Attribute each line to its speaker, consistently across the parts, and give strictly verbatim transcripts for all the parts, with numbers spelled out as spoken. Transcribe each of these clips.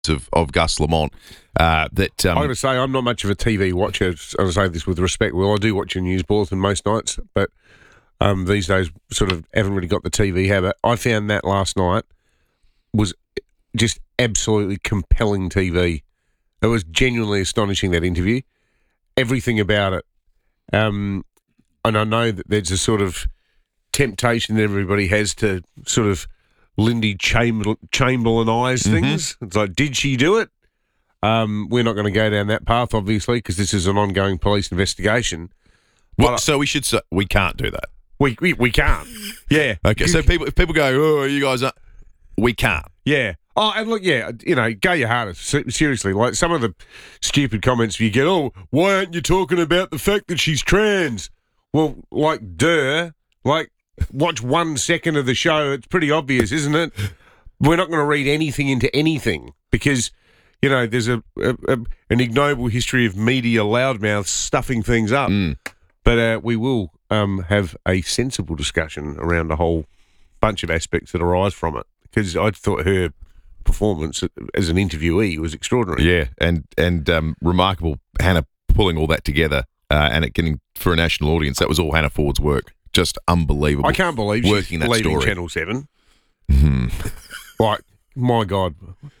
Speaker 1: of, of Gus Lamont. Uh, that um,
Speaker 2: I'm going to say I'm not much of a T V watcher. I say this with respect. Well, I do watch a news bulletin most nights, but um, these days sort of haven't really got the T V habit. I found that last night was just absolutely compelling T V. It was genuinely astonishing, that interview. Everything about it. Um, and I know that there's a sort of temptation that everybody has to sort of Lindy Chamber- Chamberlain-ize
Speaker 1: Mm-hmm.
Speaker 2: things. It's like, did she do it? Um, we're not going to go down that path, obviously, because this is an ongoing police investigation.
Speaker 1: well, so we should say we can't do that.
Speaker 2: We we, we can't. Yeah.
Speaker 1: Okay, so people if people go, oh, you guys are, we can't.
Speaker 2: Yeah. Oh, and look, yeah, you know, go your hardest. Se- Seriously, like some of the stupid comments you get, oh, why aren't you talking about the fact that she's trans? Well, like, duh. Like, watch one second of the show. It's pretty obvious, isn't it? We're not going to read anything into anything because, you know, there's a, a, a an ignoble history of media loudmouths stuffing things up.
Speaker 1: Mm.
Speaker 2: But uh, we will um, have a sensible discussion around a whole bunch of aspects that arise from it because I thought her performance as an interviewee was extraordinary.
Speaker 1: Yeah, and and um, remarkable, Hannah pulling all that together uh, and it getting for a national audience. That was all Hannah Ford's work. Just unbelievable.
Speaker 2: I can't believe she's
Speaker 1: working that
Speaker 2: leaving
Speaker 1: story.
Speaker 2: Channel seven.
Speaker 1: Mm-hmm.
Speaker 2: Like, my God,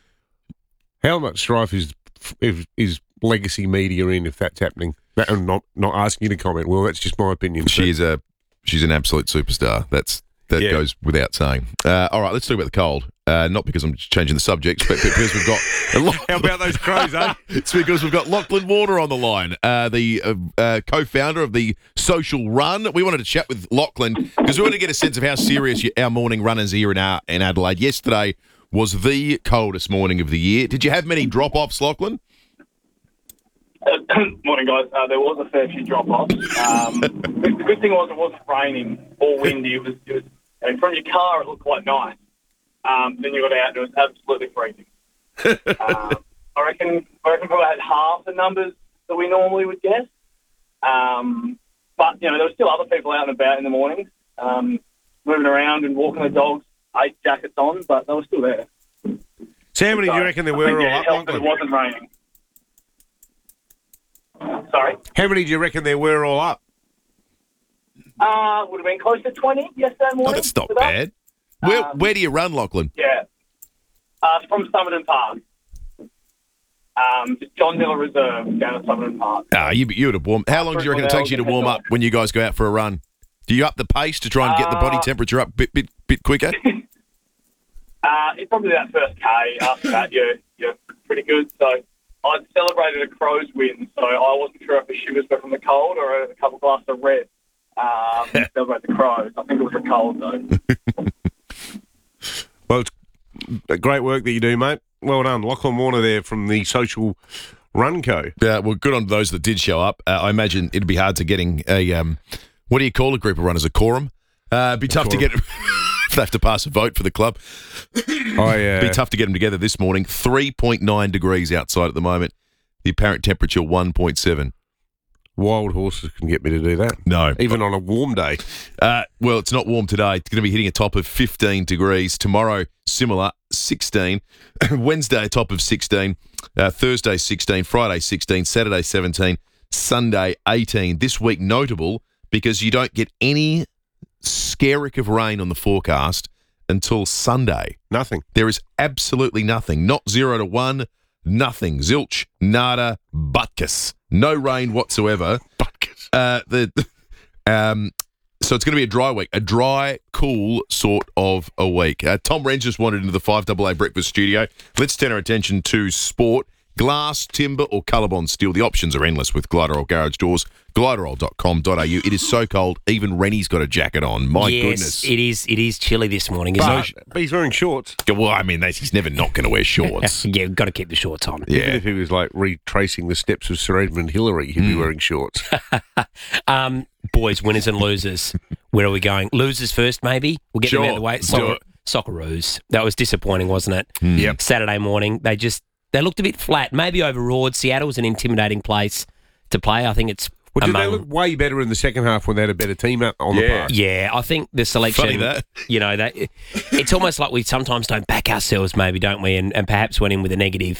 Speaker 2: how much strife is is, is legacy media in if that's happening? That, I'm not not asking you to comment. Well, that's just my opinion.
Speaker 1: She is a she's an absolute superstar. That's that
Speaker 2: Yeah.
Speaker 1: goes without saying. Uh, all right, let's talk about the cold. Uh, not because I'm changing the subject, but because we've got.
Speaker 2: How about those crows, eh?
Speaker 1: It's because we've got Lachlan Warner on the line, uh, the uh, uh, co-founder of the Social Run. We wanted to chat with Lachlan because we wanted to get a sense of how serious our morning run is here in, our, in Adelaide. Yesterday was the coldest morning of the year. Did you have many drop-offs, Lachlan?
Speaker 3: Morning, guys. Uh, there was a fair few drop-offs. Um, the, the good thing was it wasn't raining or windy. It was, it was and from your car, it looked quite nice. Um, then you got out and it was absolutely freezing. uh, I reckon I reckon probably had half the numbers that we normally would get. Um, but, you know, there were still other people out and about in the mornings, um, moving around and walking the dogs, eight jackets on, but they were still there.
Speaker 2: So how many do you
Speaker 3: So,
Speaker 2: reckon there
Speaker 3: I
Speaker 2: were
Speaker 3: think,
Speaker 2: all
Speaker 3: yeah,
Speaker 2: up,
Speaker 3: it helped that
Speaker 2: Lachlan?
Speaker 3: it wasn't raining. Sorry?
Speaker 2: How many do you reckon there were all up?
Speaker 3: Uh, would have been close to twenty yesterday morning.
Speaker 1: Oh, that's not
Speaker 3: for that.
Speaker 1: bad. Where,
Speaker 3: Um,
Speaker 1: where do you run, Lachlan?
Speaker 3: Yeah. Uh, from Somerton Park. Um, just John Miller Reserve down at Somerton Park.
Speaker 1: Ah, you, you would have warmed. How long do you reckon it takes you to warm up when you guys go out for a run? Do you up the pace to try and get the body
Speaker 3: Uh,
Speaker 1: temperature up a bit, bit, bit quicker?
Speaker 3: Uh, it's probably that first K. After that, you're, you're pretty good. So I'd celebrated a Crows win, so I wasn't sure if the sugars were from the cold or a couple glasses of red. Um, to celebrate the Crows. I think it was the cold, though.
Speaker 2: Well, it's great work that you do, mate. Well done. Lachlan Warner there from the Social Run Co.
Speaker 1: Yeah, well, good on those that did show up. Uh, I imagine it'd be hard to getting a, um, what do you call a group of runners, a quorum? Uh, it'd be tough to get, they have to pass a vote for the club.
Speaker 2: I, uh,
Speaker 1: Be tough to get them together this morning. three point nine degrees outside at the moment. The apparent temperature, one point seven.
Speaker 2: Wild horses can get me to do that.
Speaker 1: No.
Speaker 2: Even on a warm day.
Speaker 1: Uh, well, it's not warm today. It's going to be hitting a top of fifteen degrees. Tomorrow, similar, sixteen. Wednesday, a top of sixteen. Uh, Thursday, sixteen. Friday, sixteen. Saturday, seventeen. Sunday, eighteen. This week, notable because you don't get any skerrick of rain on the forecast until Sunday.
Speaker 2: Nothing.
Speaker 1: There is absolutely nothing. Not zero to one. Nothing. Zilch. Nada. Butkus. No rain whatsoever.
Speaker 2: Butkus.
Speaker 1: Uh, the, um, so it's going to be a dry week, a dry, cool sort of a week. Uh, Tom Wren's just wandered into the five A A Breakfast studio. Let's turn our attention to sport. Glass, timber or Colorbond steel. The options are endless with Gliderol Garage Doors. Gliderol dot com dot a u. It is so cold, even Rennie's got a jacket on. My
Speaker 4: yes,
Speaker 1: goodness.
Speaker 4: it is. It is chilly this morning, isn't
Speaker 2: But,
Speaker 4: it?
Speaker 2: but he's wearing shorts.
Speaker 1: Well, I mean, that's- he's never not going to wear shorts.
Speaker 4: Yeah, we've got to keep the shorts on.
Speaker 2: Even
Speaker 1: Yeah.
Speaker 2: if he was like retracing the steps of Sir Edmund Hillary, he'd be
Speaker 1: Mm.
Speaker 2: wearing shorts.
Speaker 4: Um, boys, winners and losers. Where are we going? Losers first, maybe. We'll get
Speaker 1: Sure,
Speaker 4: them out of the way.
Speaker 1: let's
Speaker 4: Soccer,
Speaker 1: do it.
Speaker 4: Socceroos. That was disappointing, wasn't it?
Speaker 1: Mm.
Speaker 2: Yep.
Speaker 4: Saturday morning, they just they looked a bit flat. Maybe overawed. Seattle's an intimidating place to play. I think it's
Speaker 2: Well, did they
Speaker 4: among-
Speaker 2: look way better in the second half when they had a better team out on the
Speaker 1: Yeah.
Speaker 2: park?
Speaker 4: Yeah, I think the selection.
Speaker 1: Funny that.
Speaker 4: You know, that it's almost like we sometimes don't back ourselves, maybe, don't we? And, and perhaps went in with a negative